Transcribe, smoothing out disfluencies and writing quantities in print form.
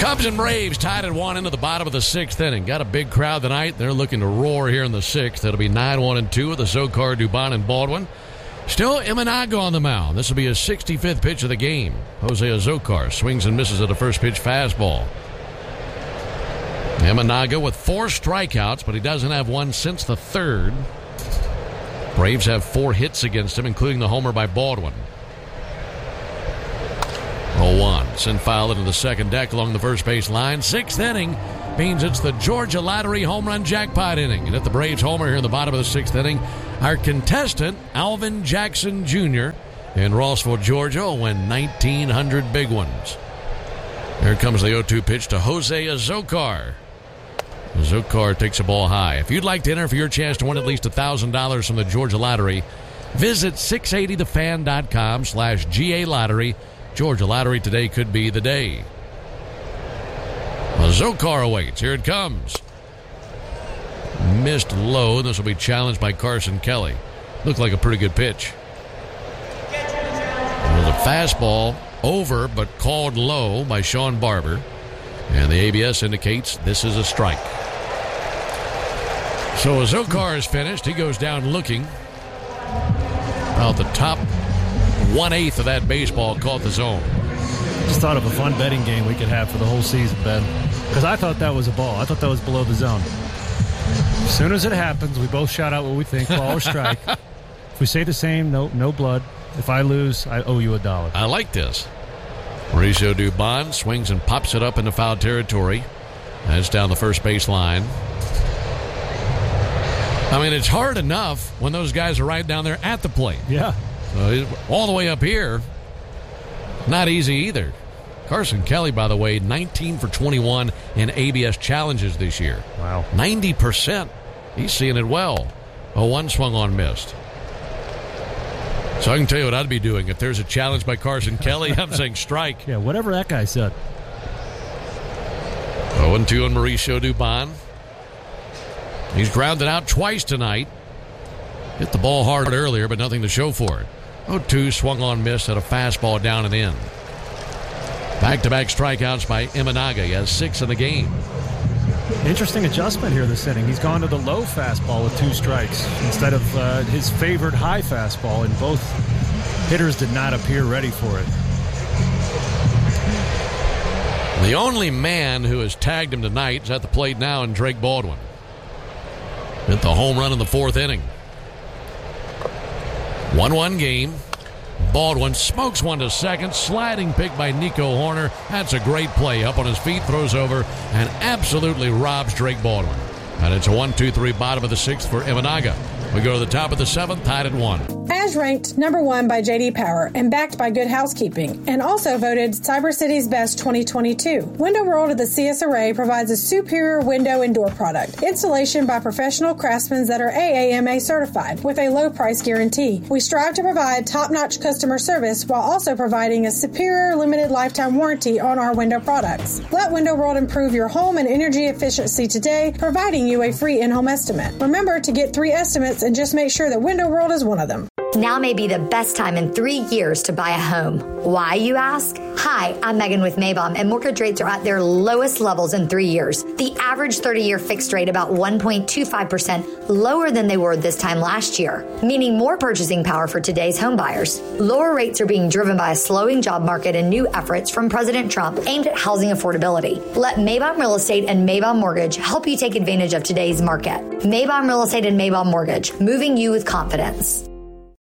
Cubs and Braves tied at 1 into the bottom of the 6th inning. Got a big crowd tonight. They're looking to roar here in the 6th. It'll be 9-1-2 with the Zokar, Dubon, and Baldwin. Still Imanaga on the mound. This will be his 65th pitch of the game. Jose Zokar swings and misses at a first pitch fastball. Imanaga with 4 strikeouts, but he doesn't have one since the 3rd. Braves have 4 hits against him, including the homer by Baldwin. 0-1. Send foul into the second deck along the first base line. 6th inning means it's the Georgia Lottery home run jackpot inning. And at the Braves homer here in the bottom of the 6th inning, our contestant, Alvin Jackson Jr. in Rossville, Georgia, will win 1,900 big ones. Here comes the 0-2 pitch to Jose Zokar. Zokar takes a ball high. If you'd like to enter for your chance to win at least $1,000 from the Georgia Lottery, visit 680thefan.com/GA Lottery. Georgia Lottery today could be the day. Zokar awaits. Here it comes. Missed low. This will be challenged by Carson Kelly. Looked like a pretty good pitch. It was a fastball over, but called low by Sean Barber. And the ABS indicates this is a strike. So as Zokar is finished, he goes down looking. About the top 1/8 of that baseball caught the zone. Just thought of a fun betting game we could have for the whole season, Ben. Because I thought that was a ball. I thought that was below the zone. As soon as it happens, we both shout out what we think, ball or strike. If we say the same, no blood. If I lose, I owe you $1. I like this. Mauricio Dubon swings and pops it up into foul territory. And it's down the first base line. I mean, it's hard enough when those guys are right down there at the plate. Yeah. All the way up here, not easy either. Carson Kelly, by the way, 19 for 21 in ABS challenges this year. Wow. 90%. He's seeing it well. 0-1 swung on, missed. So I can tell you what I'd be doing. If there's a challenge by Carson Kelly, I'm saying strike. Yeah, whatever that guy said. 0-2 on Mauricio Dubon. He's grounded out twice tonight. Hit the ball hard earlier, but nothing to show for it. 0-2 swung on, missed at a fastball down and in. Back-to-back strikeouts by Imanaga. He has 6 in the game. Interesting adjustment here this inning. He's gone to the low fastball with 2 strikes instead of his favored high fastball, and both hitters did not appear ready for it. The only man who has tagged him tonight is at the plate now, and Drake Baldwin. Hit the home run in the 4th inning. 1-1 game. Baldwin smokes one to second. Sliding pick by Nico Horner. That's a great play. Up on his feet, throws over, and absolutely robs Drake Baldwin. And it's a 1-2-3 bottom of the 6th for Imanaga. We go to the top of the 7th, tied at 1. As ranked number 1 by J.D. Power and backed by Good Housekeeping, and also voted Cyber City's Best 2022. Window World of the CS Array provides a superior window and door product. Installation by professional craftsmen that are AAMA certified with a low price guarantee. We strive to provide top-notch customer service while also providing a superior limited lifetime warranty on our window products. Let Window World improve your home and energy efficiency today, providing you a free in-home estimate. Remember to get 3 estimates and just make sure that Window World is one of them. Now may be the best time in 3 years to buy a home. Why, you ask? Hi, I'm Megan with Maybaum, and mortgage rates are at their lowest levels in 3 years. The average 30-year fixed rate about 1.25% lower than they were this time last year, meaning more purchasing power for today's home buyers. Lower rates are being driven by a slowing job market and new efforts from President Trump aimed at housing affordability. Let Maybaum Real Estate and Maybaum Mortgage help you take advantage of today's market. Maybaum Real Estate and Maybaum Mortgage, moving you with confidence.